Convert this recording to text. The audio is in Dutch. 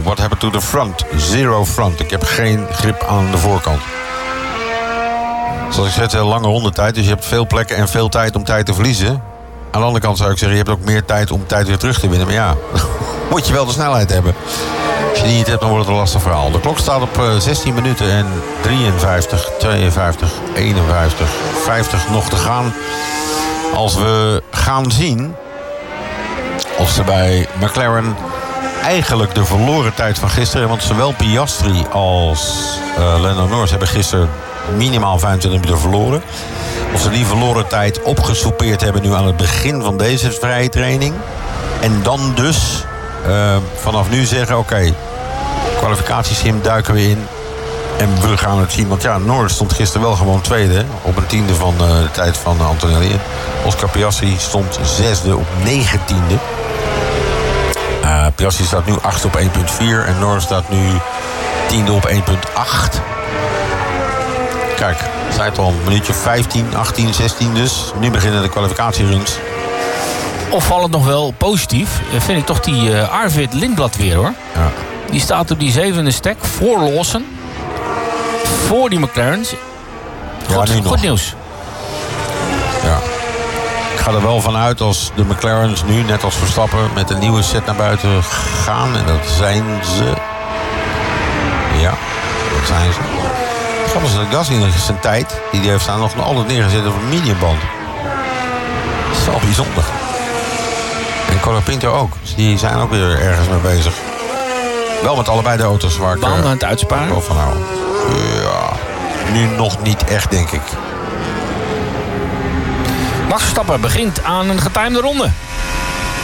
What happened to the front? Zero front. Ik heb geen grip aan de voorkant. Zoals ik zei, lange rondetijd. Dus je hebt veel plekken en veel tijd om tijd te verliezen. Aan de andere kant zou ik zeggen, je hebt ook meer tijd om tijd weer terug te winnen. Maar ja, moet je wel de snelheid hebben. Als je die niet hebt, dan wordt het een lastig verhaal. De klok staat op 16 minuten en 53, 52, 51, 50 nog te gaan. Als we gaan zien of ze bij McLaren eigenlijk de verloren tijd van gisteren... want zowel Piastri als Lando Norris hebben gisteren minimaal 25 minuten verloren. Of ze die verloren tijd opgesoupeerd hebben nu aan het begin van deze vrije training. En dan dus vanaf nu zeggen, oké, kwalificatiesim duiken we in. En we gaan het zien, want ja, Norris stond gisteren wel gewoon tweede. Op een tiende van de tijd van Antonelli. Oscar Piastri stond zesde op 19e. Piastri staat nu 8 op 1.4 en Norris staat nu 10e op 1.8. Kijk, het zijn al een minuutje 15, 18, 16 dus. Nu beginnen de kwalificatieruns. Opvallend nog wel positief vind ik toch die Arvid Lindblad weer, hoor. Ja. Die staat op die zevende stek voor Lawson. Voor die McLaren's. Goed nieuws. Ja. Ik ga er wel van uit als de McLaren's nu, net als Verstappen, met een nieuwe set naar buiten gaan. En dat zijn ze. Ja, dat zijn ze. Grappig is dat Gasly in zijn tijd, die heeft staan, nog altijd neergezet op een mediumband. Dat is wel bijzonder. En Colapinto ook. Dus die zijn ook weer ergens mee bezig. Wel met allebei de auto's waar ik baan aan het uitsparen. Wel van hou. Ja, nu nog niet echt, denk ik. Max Verstappen begint aan een getimede ronde.